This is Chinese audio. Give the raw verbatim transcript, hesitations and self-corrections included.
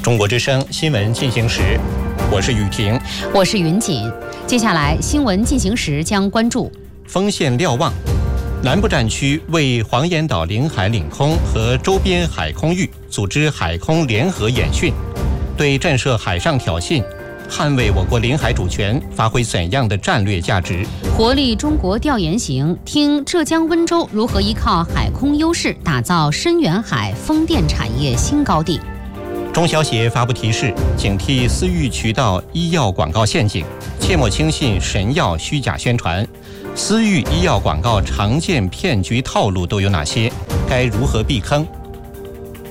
中国之声新闻进行时，我是雨婷， 我是云锦。接下来新闻进行时将关注丰县瞭望，南部战区为黄岩岛领海领空和周边海空域组织海空联合演训，对震慑海上挑衅、捍卫我国领海主权发挥怎样的战略价值？ 活力中国调研行，听浙江温州如何依靠海空优势打造深远海风电产业新高地。 中消协发布提示，警惕私域渠道医药广告陷阱，切莫轻信神药虚假宣传。私域医药广告常见骗局套路都有哪些？该如何避坑？